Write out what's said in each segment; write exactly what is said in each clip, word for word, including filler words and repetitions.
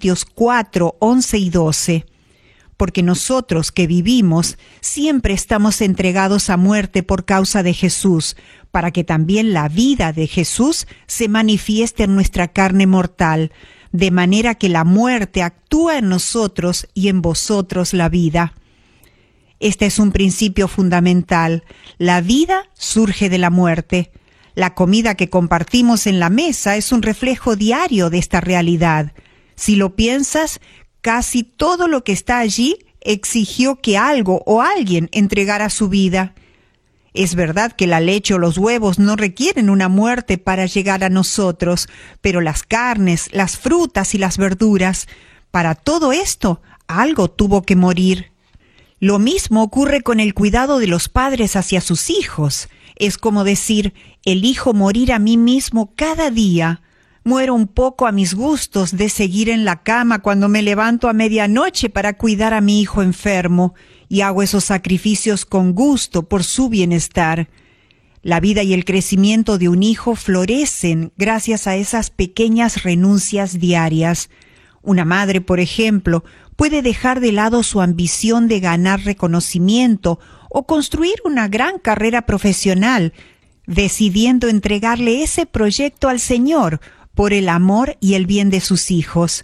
Corintios cuatro, once y doce. Porque nosotros que vivimos siempre estamos entregados a muerte por causa de Jesús, para que también la vida de Jesús se manifieste en nuestra carne mortal, de manera que la muerte actúa en nosotros y en vosotros la vida. Este es un principio fundamental. La vida surge de la muerte. La comida que compartimos en la mesa es un reflejo diario de esta realidad. Si lo piensas, casi todo lo que está allí exigió que algo o alguien entregara su vida. Es verdad que la leche o los huevos no requieren una muerte para llegar a nosotros, pero las carnes, las frutas y las verduras, para todo esto, algo tuvo que morir. Lo mismo ocurre con el cuidado de los padres hacia sus hijos. Es como decir, elijo morir a mí mismo cada día. Muero un poco a mis gustos de seguir en la cama cuando me levanto a medianoche para cuidar a mi hijo enfermo, y hago esos sacrificios con gusto por su bienestar. La vida y el crecimiento de un hijo florecen gracias a esas pequeñas renuncias diarias. Una madre, por ejemplo, puede dejar de lado su ambición de ganar reconocimiento o construir una gran carrera profesional, decidiendo entregarle ese proyecto al Señor por el amor y el bien de sus hijos.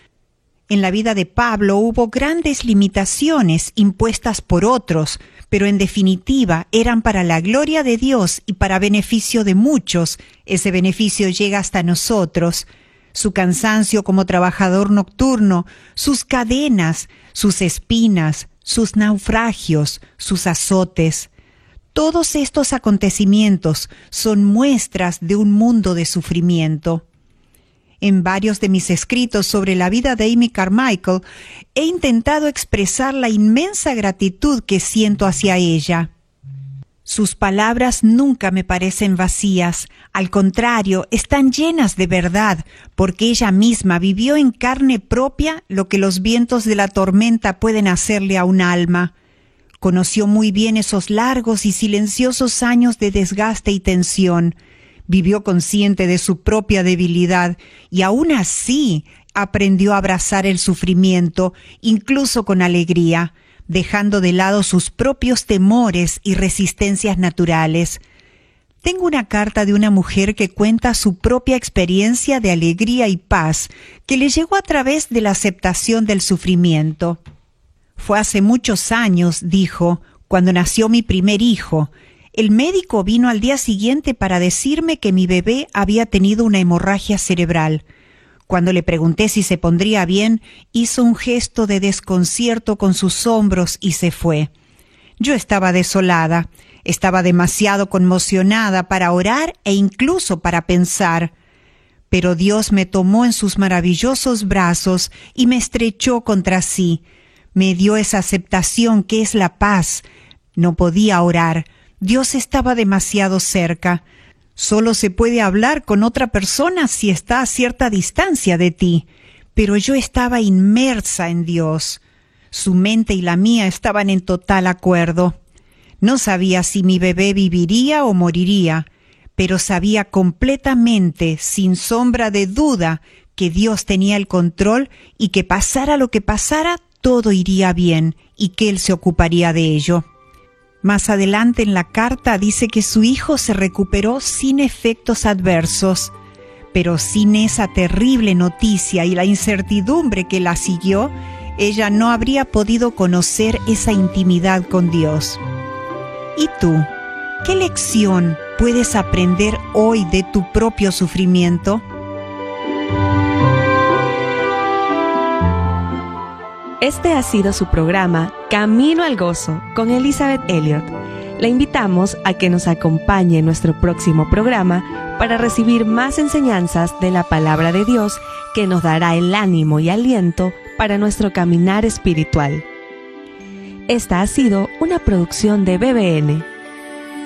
En la vida de Pablo hubo grandes limitaciones impuestas por otros, pero en definitiva eran para la gloria de Dios y para beneficio de muchos. Ese beneficio llega hasta nosotros. Su cansancio como trabajador nocturno, sus cadenas, sus espinas, sus naufragios, sus azotes. Todos estos acontecimientos son muestras de un mundo de sufrimiento. En varios de mis escritos sobre la vida de Amy Carmichael, he intentado expresar la inmensa gratitud que siento hacia ella. Sus palabras nunca me parecen vacías, al contrario, están llenas de verdad, porque ella misma vivió en carne propia lo que los vientos de la tormenta pueden hacerle a un alma. Conoció muy bien esos largos y silenciosos años de desgaste y tensión. Vivió consciente de su propia debilidad y aún así aprendió a abrazar el sufrimiento, incluso con alegría, dejando de lado sus propios temores y resistencias naturales. Tengo una carta de una mujer que cuenta su propia experiencia de alegría y paz que le llegó a través de la aceptación del sufrimiento. Fue hace muchos años, dijo, cuando nació mi primer hijo. El médico vino al día siguiente para decirme que mi bebé había tenido una hemorragia cerebral. Cuando le pregunté si se pondría bien, hizo un gesto de desconcierto con sus hombros y se fue. Yo estaba desolada, estaba demasiado conmocionada para orar e incluso para pensar. Pero Dios me tomó en sus maravillosos brazos y me estrechó contra sí. Me dio esa aceptación que es la paz. No podía orar. Dios estaba demasiado cerca. Solo se puede hablar con otra persona si está a cierta distancia de ti. Pero yo estaba inmersa en Dios. Su mente y la mía estaban en total acuerdo. No sabía si mi bebé viviría o moriría, pero sabía completamente, sin sombra de duda, que Dios tenía el control y que pasara lo que pasara, todo iría bien y que Él se ocuparía de ello. Más adelante en la carta dice que su hijo se recuperó sin efectos adversos, pero sin esa terrible noticia y la incertidumbre que la siguió, ella no habría podido conocer esa intimidad con Dios. ¿Y tú? ¿Qué lección puedes aprender hoy de tu propio sufrimiento? Este ha sido su programa Camino al Gozo con Elizabeth Elliot. La invitamos a que nos acompañe en nuestro próximo programa para recibir más enseñanzas de la palabra de Dios que nos dará el ánimo y aliento para nuestro caminar espiritual. Esta ha sido una producción de B B N.